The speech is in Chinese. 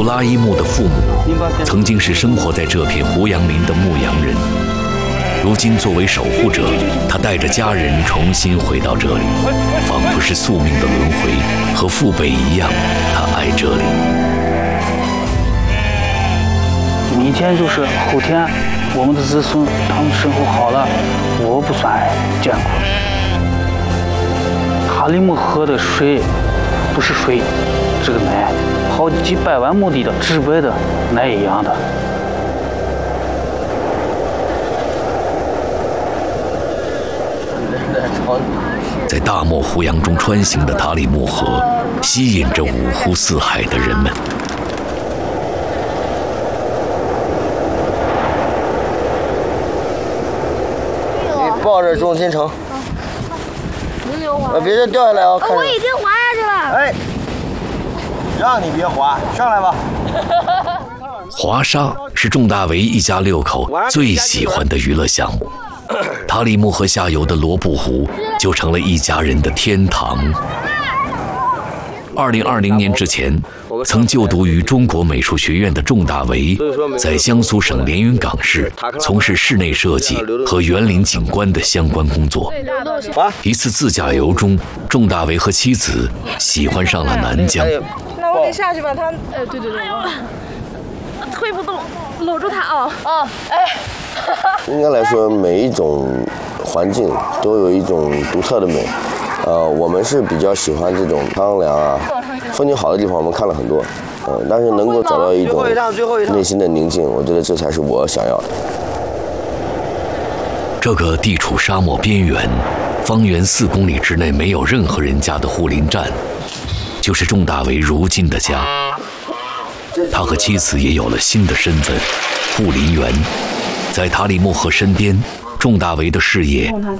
拉伊木的父母曾经是生活在这片胡杨林的牧羊人，如今作为守护者，他带着家人重新回到这里，仿佛是宿命的轮回，和父辈一样，他爱这里。 明天就是后天，我们的子孙他们生活好了，我不算艰苦。塔里木河的水不是水，这个奶，好几百万亩地的直白的奶一样的。 在大漠胡杨中穿行的塔里木河，吸引着五湖四海的人们。 你抱着重心成。别掉下来啊！ 我已经滑下去了。 哎，让你别滑，上来吧。 滑沙是仲大为一家6口最喜欢的娱乐项目。塔里木河下游的罗布湖就成了一家人的天堂。2020年之前，曾就读于中国美术学院的仲大为，在江苏省连云港市从事室内设计和园林景观的相关工作。一次自驾游中，仲大为和妻子喜欢上了南疆。 那我得下去把他，对，推不动，搂住他啊！ 应该来说，每一种环境都有一种独特的美。我们是比较喜欢这种苍凉啊，风景好的地方，我们看了很多，但是能够找到一种内心的宁静，我觉得这才是我想要的。 这个地处沙漠边缘，方圆4公里之内没有任何人家的护林站，就是仲大为如今的家。他和妻子也有了新的身份——护林员。在塔里木河身边，仲大为的事业